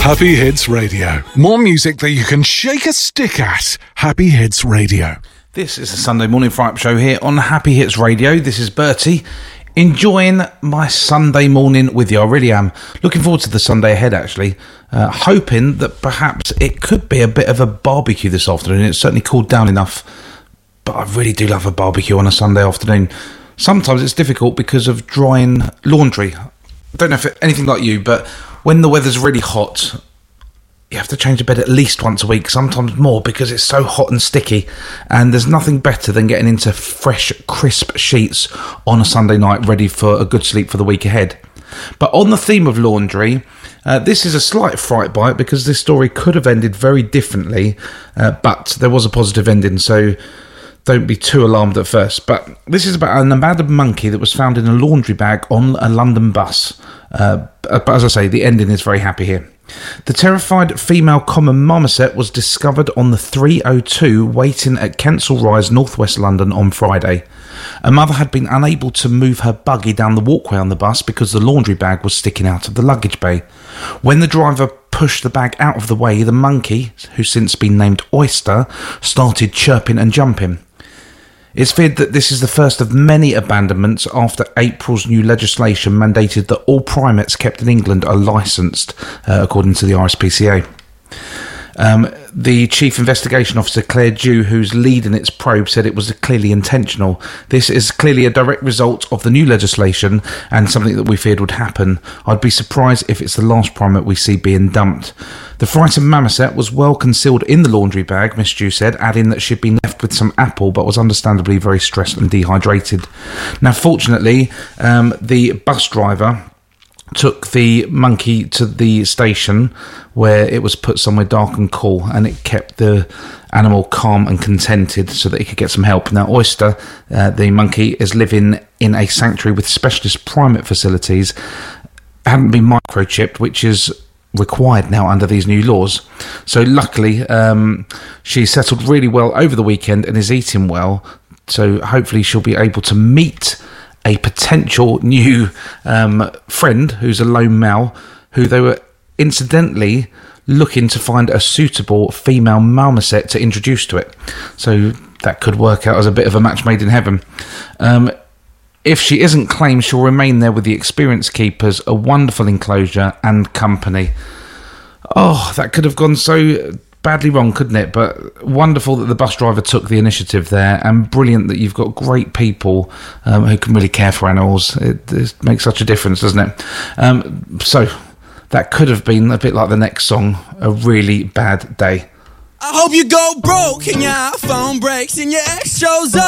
Happy Hits Radio. More music that you can shake a stick at. Happy Hits Radio. This is the Sunday Morning Fright Show here on Happy Hits Radio. This is Bertie, enjoying my Sunday morning with you. I really am. Looking forward to the Sunday ahead, actually. Hoping that perhaps it could be a bit of a barbecue this afternoon. It's certainly cooled down enough, but I really do love a barbecue on a Sunday afternoon. Sometimes it's difficult because of drying laundry. I don't know if it's anything like you, but when the weather's really hot, you have to change the bed at least once a week, sometimes more, because it's so hot and sticky. And there's nothing better than getting into fresh, crisp sheets on a Sunday night, ready for a good sleep for the week ahead. But on the theme of laundry, this is a slight fright bite, because this story could have ended very differently, but there was a positive ending, so don't be too alarmed at first. But this is about an abandoned monkey that was found in a laundry bag on a London bus. But as I say, the ending is very happy here. The terrified female common marmoset was discovered on the 302 waiting at Kensal Rise, northwest London on Friday. A mother had been unable to move her buggy down the walkway on the bus because the laundry bag was sticking out of the luggage bay. When the driver pushed the bag out of the way, the monkey, who's since been named Oyster, started chirping and jumping. It's feared that this is the first of many abandonments after April's new legislation mandated that all primates kept in England are licensed, according to the RSPCA. The Chief Investigation Officer, Claire Dew, who's leading its probe, said it was clearly intentional. This is clearly a direct result of the new legislation and something that we feared would happen. I'd be surprised if it's the last primate we see being dumped. The frightened marmoset was well concealed in the laundry bag, Miss Dew said, adding that she'd been left with some apple but was understandably very stressed and dehydrated. Now, fortunately, the bus driver took the monkey to the station where it was put somewhere dark and cool, and it kept the animal calm and contented so that it could get some help. Now, Oyster, the monkey, is living in a sanctuary with specialist primate facilities, hadn't been microchipped, which is required now under these new laws. So luckily, she settled really well over the weekend and is eating well, so hopefully she'll be able to meet a potential new friend who's a lone male, who they were incidentally looking to find a suitable female marmoset to introduce to it. So that could work out as a bit of a match made in heaven. If she isn't claimed, she'll remain there with the experienced keepers, a wonderful enclosure and company. Oh, that could have gone so badly wrong, couldn't it? But wonderful that the bus driver took the initiative there, and brilliant that you've got great people who can really care for animals. It makes such a difference, doesn't it? So that could have been a bit like the next song, A Really Bad Day. I hope you go broke and your iPhone breaks and your ex shows up.